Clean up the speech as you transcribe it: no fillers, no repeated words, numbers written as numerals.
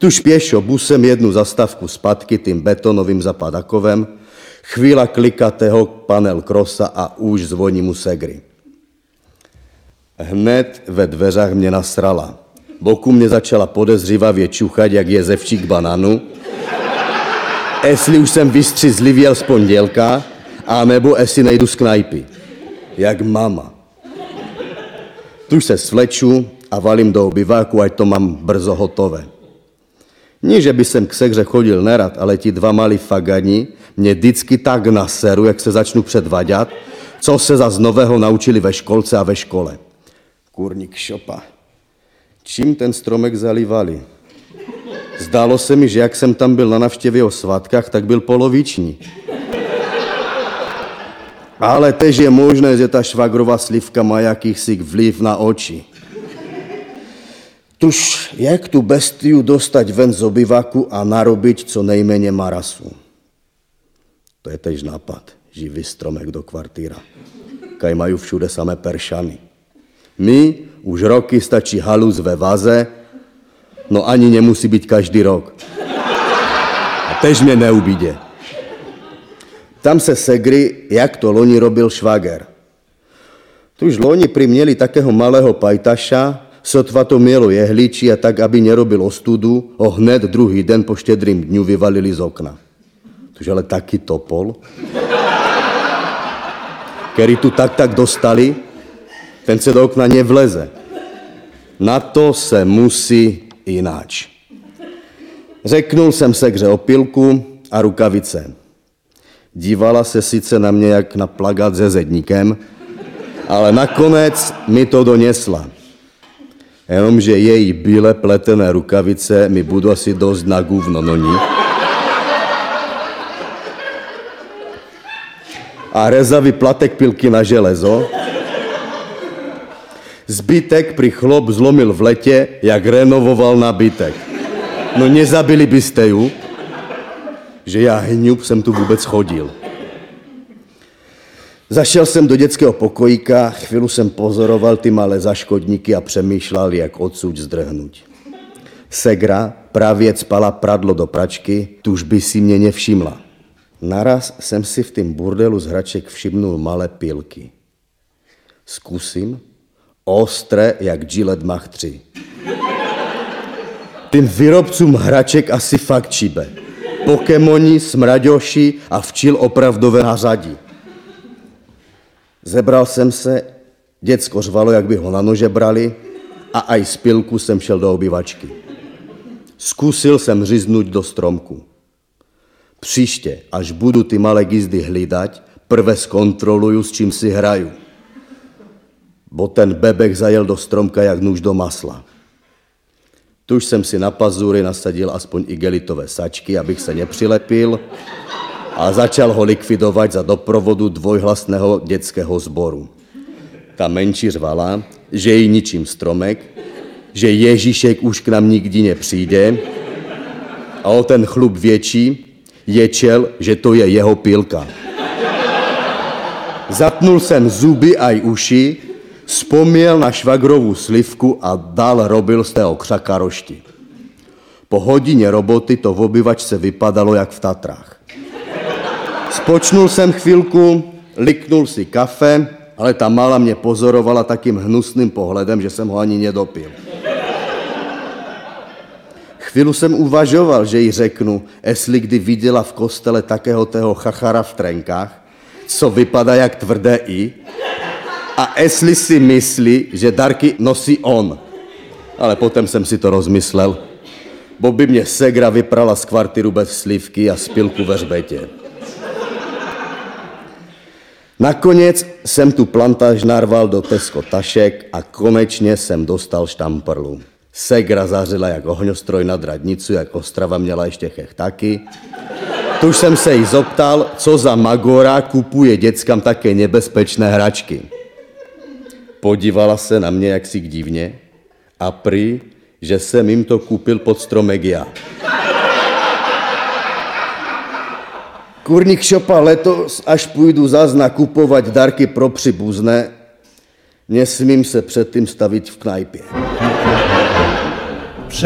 Tuž pěšo busem jednu zastávku zpátky tým betonovým zapadakovem, chvíla klikatého panel krosa a už zvoní mu segry. Hned ve dveřách mě nasrala. Boku mě začala podezřívavě čuchat, jak jezevčík bananu. Jestli už jsem vystřízlivěl z pondělka, anebo jestli nejdu z knajpy. Jak mama. Tuž se svleču a valím do obyváku, ať to mám brzo hotové. Nie, že by jsem k segře chodil nerad, ale ti dva malí fagani mě vždycky tak naseru, jak se začnu předvaďat, co se zas nového naučili ve školce a ve škole. Kurník šopa. Čím ten stromek zalívali? Zdálo se mi, že jak jsem tam byl na navštěvě o svátkách, tak byl poloviční. Ale tež je možné, že ta švagrová slivka má jakýsi vliv na oči. Tuž jak tu bestiu dostať ven z obyvaku a narobiť co nejméně marasu. To je tež nápad, živý stromek do kvartíra. Kaj majú všude samé peršany. My už roky stačí halus ve vaze, no ani nemusí být každý rok. A tež mě neubíde. Tam se segry, jak to loni robil švager. Tuž loni priměli takého malého pajtaša, sotva to mělo jehličí a tak, aby nerobil ostudu, ho hned druhý den po štědrým dňu vyvalili z okna. Tuž ale taky topol, který tu tak dostali, ten se do okna nevleze. Na to se musí ináč. Řeknul jsem segře opilku a rukavice. Dívala se sice na mě jak na plagát se zedníkem, ale nakonec mi to donesla. Jenomže její bíle pletené rukavice mi budou asi dost na guvno, no ní. A rezavý platek pilky na železo. Zbytek pri chlop zlomil v letě, jak renovoval nabytek. No nezabili byste ju, že já hňub jsem tu vůbec chodil. Zašel jsem do dětského pokojíka, chvíli jsem pozoroval ty malé zaškodníky a přemýšlel, jak odsud zdrhnout. Segra právě spala pradlo do pračky, tuž by si mě nevšimla. Naraz jsem si v tým burdelu z hraček všimnul malé pilky. Zkusím, ostré jak Gillette Mach 3. Tým výrobcům hraček asi fakt čibe. Pokémoni, smraďoši a včil opravdové hařadí. Zebral jsem se, děcko řvalo, jak by ho na nože brali, a aj z pilku jsem šel do obyvačky. Zkusil jsem říznout do stromku. Příště, až budu ty malé gizdy hlídať, prve zkontroluju, s čím si hraju. Bo ten bebek zajel do stromka jak nůž do masla. Tuž jsem si na pazury nasadil aspoň igelitové sačky, abych se nepřilepil, a začal ho likvidovat za doprovodu dvojhlasného dětského sboru. Ta menší řvala, že jí ničím stromek, že Ježíšek už k nám nikdy nepřijde, a o ten chlup větší ječel, že to je jeho pilka. Zatnul jsem zuby aj uši, vzpomněl na švagrovou slivku a dál robil z tého křaka rošti. Po hodině roboty to v obyvačce vypadalo jak v Tatrách. Spočnul jsem chvilku, liknul si kafe, ale ta malá mě pozorovala takým hnusným pohledem, že jsem ho ani nedopil. Chvíli jsem uvažoval, že jí řeknu, jestli kdy viděla v kostele takého tého chachara v trenkách, co vypadá jak tvrdé i, a jestli si myslí, že dárky nosí on. Ale potom jsem si to rozmyslel, bo by mě segra vyprala z kvartíru bez slivky a spilku ve hřbetě. Nakonec jsem tu plantáž narval do Tesco tašek a konečně jsem dostal štamprlu. Segra zařila jak ohňostroj nad radnicu, jak Ostrava měla ještě chechtaky. Tuž jsem se jí zoptal, co za magora kupuje dětskám také nebezpečné hračky. Podívala se na mě jaksi divně a prý, že jsem jim to koupil pod stromek já. Kurník šopa, letos, až půjdu zas nakupovat dárky pro příbuzné, nesmím se předtím stavit v knajpě.